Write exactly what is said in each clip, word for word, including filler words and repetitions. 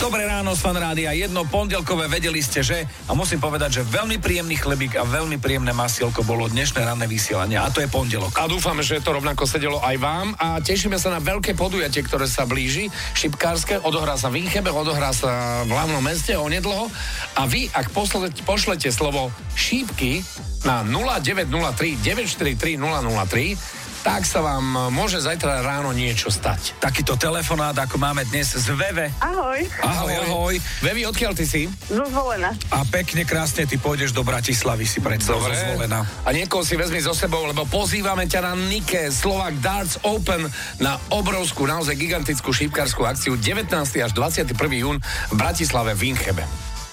Dobré ráno z Fan Rádia, jedno pondelkové, vedeli ste, že? A musím povedať, že veľmi príjemný chlebík a veľmi príjemné masielko bolo dnešné ranné vysielanie a to je pondelok. A dúfame, že to rovnako sedelo aj vám a tešíme sa na veľké podujatie, ktoré sa blíži, šipkárske, odohrá sa v Inchebe, odohrá sa v hlavnom meste onedlho a vy, ak pošlete, pošlete slovo šípky na nula deväť nula tri deväť štyri tri nula nula tri, tak sa vám môže zajtra ráno niečo stať. Takýto telefonát, ako máme dnes z Veve. Ahoj. Ahoj, ahoj. Vevi, odkiaľ ty si? Zo Zvolena. A pekne, krásne, ty pôjdeš do Bratislavy, si predstav, zo Zvolena. A niekoho si vezmi so sebou, lebo pozývame ťa na Nike Slovak Darts Open na obrovskú, naozaj gigantickú šípkarskú akciu devätnásteho až dvadsiateho prvého júna v Bratislave v Inchebe.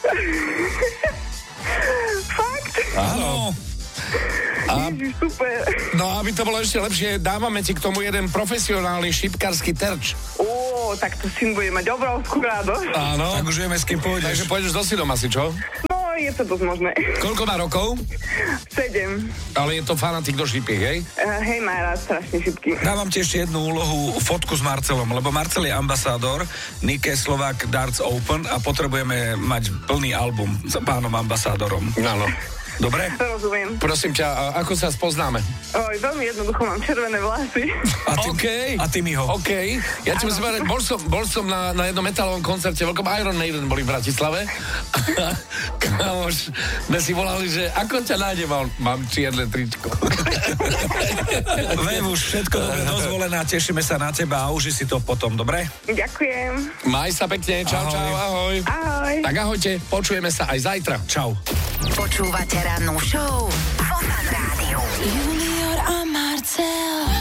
Fakt? Áno. A, Ježiš, super. no aby to bolo ešte lepšie, dávame ti k tomu jeden profesionálny šípkarský terč. Ó, tak to syn bude mať obrovskú radosť. Áno. Tak už vieme, s kým pôjdeš. Takže pôjdeš do synom asi, čo? No, je to dosť možné. Koľko má rokov? Sedem. Ale je to fanatik do šípiek, hej? Uh, hej, má rád strašne šipky. Dávam ti ešte jednu úlohu, fotku s Marcelom, lebo Marcel je ambasádor Nike Slovak Darts Open a potrebujeme mať plný album s pánom ambasádorom. Áno. Dobre? Rozumiem. Prosím ťa, a ako sa spoznáme? Oj, veľmi jednoducho, mám červené vlasy. A ty, OK. a ty mi ho. OK. Ja ti musím povedať, bol som, bol som na, na jednom metalovom koncerte, veľkom Iron Maiden boli v Bratislave. Kamoš, sme si volali, že ako ťa nájdem, mám, mám čierne tričko. Vev, už všetko dobre dozvolená, tešíme sa na teba a uži si to potom, dobre? Ďakujem. Maj sa pekne, čau, Ahoj. čau, ahoj. Ahoj. Tak ahojte, počujeme sa aj zajtra. Čau. Počúvate rannú show vo Fan Rádiu. Junior a Marcel.